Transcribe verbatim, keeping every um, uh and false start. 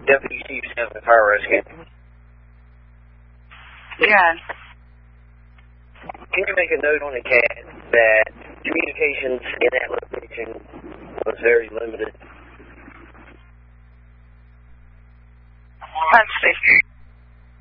Deputy Steve Stanley Fire Rescue. Yeah. Can you make a note on the cat that communications in that location was very limited? Let's see.